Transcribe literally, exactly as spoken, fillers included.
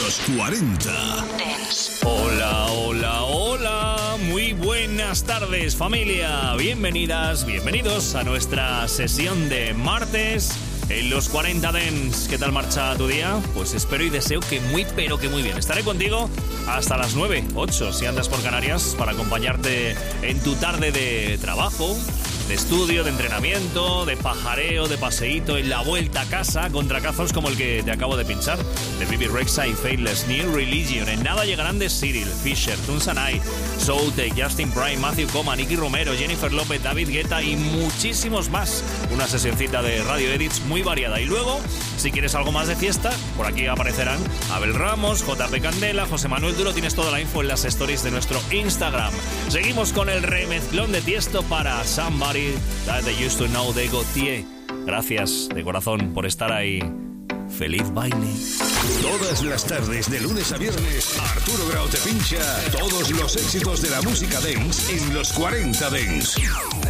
Los cuarenta Dance. Hola, hola, hola. Muy buenas tardes, familia. Bienvenidas, bienvenidos a nuestra sesión de martes en Los cuarenta Dance. ¿Qué tal marcha tu día? Pues espero y deseo que muy, pero que muy bien. Estaré contigo hasta las nueve, ocho, si andas por Canarias, para acompañarte en tu tarde de trabajo, de estudio, de entrenamiento, de pajareo, de paseíto, en la vuelta a casa, con tracazos como el que te acabo de pinchar, de Bibi Rexha y Faithless, New Religion. En nada llegarán de Cyril, Fisher, Tunes and I, Soultake, Justin Prime, Matthew Coma, Nicky Romero, Jennifer López, David Guetta y muchísimos más. Una sesioncita de Radio Edits muy variada. Y luego, si quieres algo más de fiesta, por aquí aparecerán Abel Ramos, J P Candela, José Manuel Duro. Tienes toda la info en las stories de nuestro Instagram. Seguimos con el remezclón de Tiesto para Somebody That They Used to Know de Gautier. Gracias de corazón por estar ahí. Feliz baile. Todas las tardes, de lunes a viernes, Arturo Grau te pincha todos los éxitos de la música dance en Los cuarenta Dance.